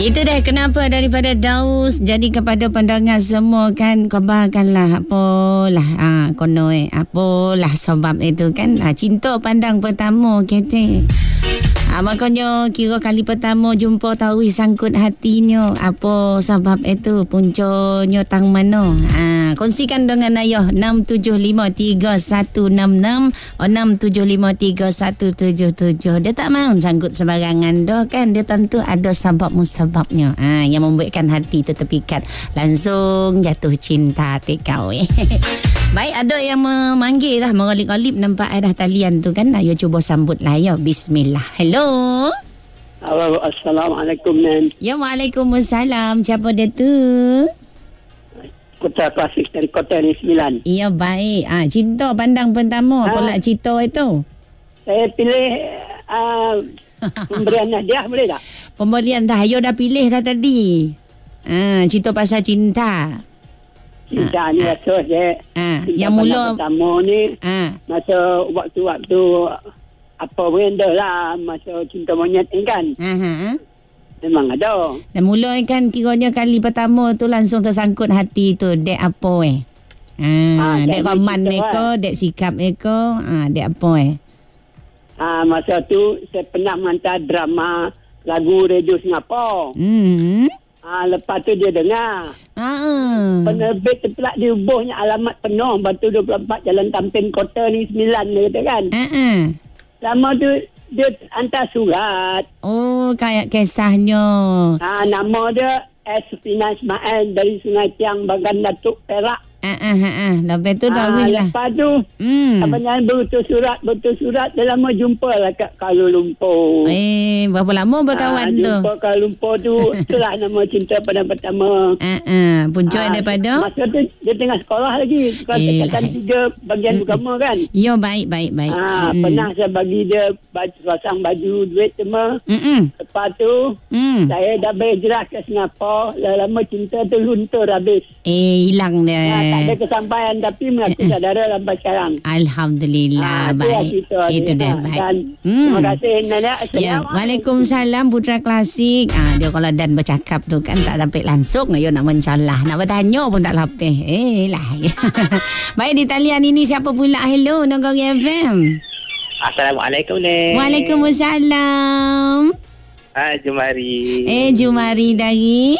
Itu dah kenapa daripada Daus. Jadi kepada pendengar semua kan, khabarkanlah apalah kono apalah sebab itu kan. Cinta pandang pertama kata. Makanya kira kali pertama jumpa tahu sangkut hatinya. Apa sebab itu, puncanya tang mana? Kongsikan dengan ayah 6753166 6753177. Dia tak mahu sangkut sebarangan dah kan. Dia tentu ada sebab-musababnya yang membuatkan hati itu terpikat. Langsung jatuh cinta tekau. Baik, ada yang memanggil lah, mengalip-alip nampak dah talian tu kan. Ayo cuba sambut lah ya. Bismillah. Hello. Halo, Assalamualaikum, Nen. Ya, Waalaikumsalam. Siapa dia tu? Kota Klasik dari Kota Negeri Sembilan. Ya, baik. Cinta pandang pertama. Apalah cerita itu? Saya pilih pemberian hadiah, boleh tak? Pemberian dah. Ayo dah pilih dah tadi. Cerita pasal cinta. Cinta ni rasa saya. Yang mula pertama ni masa waktu-waktu apa benda lah, masa cinta monyet ni kan. Memang ada. Dan mula kan kiranya kali pertama tu langsung tersangkut hati tu. Dek apa dek roman mereka, dek sikap mereka, dek apa masa tu saya pernah menghantar drama lagu Radio Singapura. Lepas tu dia dengar. Penerbit telah diubuhnya alamat penuh Batu 24 Jalan Tampin Kota ni 9 dia kata kan. Lama tu dia hantar surat. Oh, kayak kisahnya. Nama dia S. Fina Ismail dari Sungai Tiang, Bagan Datuk, Perak. Lepas tu dah wih lah. Lepas tu abang berutus surat dia lama jumpa lah kat Kuala Lumpur. Berapa lama berkawan tu? Jumpa Kuala Lumpur tu. Itulah nama cinta pada pertama. Punca daripada? Masa tu dia tengah sekolah lagi. Sekolah tingkatan 3 bagian agama kan. Ya, baik. Pernah saya bagi dia pasang baju, duit semua. Lepas tu saya dah berhijrah ke Singapura. Lama cinta tu luntur habis. Hilang dia. Tak ada kesampaian tapi mengaku saudara sampai sekarang. Alhamdulillah. Baik. Itu dia baik. Dan terima kasih Nana. Ya, Waalaikumsalam Putra Klasik. Dia kalau Dan bercakap tu kan tak sampai langsung. Dia nak mencalah. Nak bertanya pun tak lapis. Lah. Baik, di talian ini siapa pula? Hello, Nogori FM. Assalamualaikum, Nen. Waalaikumsalam. Jumari. Jumari dari?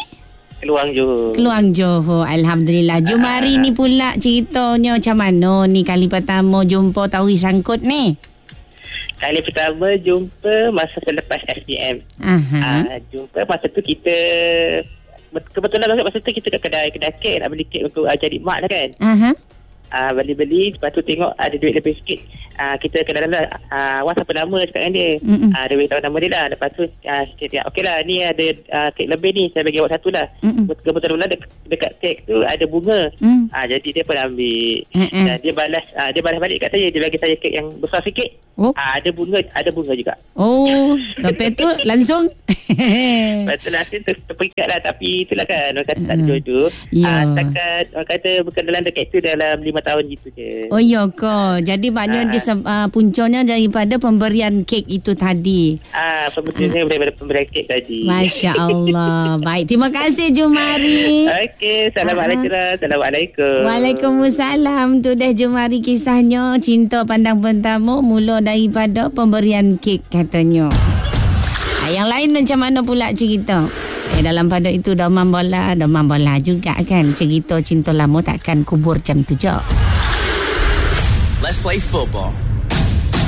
Keluang Johor. Alhamdulillah. Jumari ni pula ceritanya macam mana ni kali pertama jumpa tahu sangkut ni? Kali pertama jumpa masa selepas SPM. Jumpa masa tu kita kebetulan masa tu kita kat kedai kek nak beli kek untuk jadi mak lah kan. Beli-beli, lepas tu tengok ada duit lebih sikit. Kita kenal lah, Wan siapa nama cakap dengan dia. Dia beritahu nama dia lah. Lepas tu cakap, okey lah, ni ada kek lebih ni, saya bagi awak satu lah. Kebetulan dekat kek tu ada bunga. Jadi dia pun ambil. Dan dia balas balik kat saya. Dia bagi saya kek yang besar sikit. Ada bunga juga. Lepas tu langsung lepas tu langsung terpikat lah. Tapi itulah kan, orang kata tak ada jodoh. Takat orang kata berkenalan dekat tu dalam 5 tahun gitu je. Oh ya ke? Jadi maknanya puncanya daripada pemberian kek itu tadi. Pemberian kek tadi. Masya Allah. Baik, terima kasih Jumari. Okey, Assalamualaikum. Waalaikumsalam. Tu dah Jumari kisahnya. Cinta pandang pertama mula daripada pemberian kek katanya. Yang lain macam mana pula cerita? Dalam pada itu domam bola juga kan. Cerita cinta lama takkan kubur jam 7. Let's play football.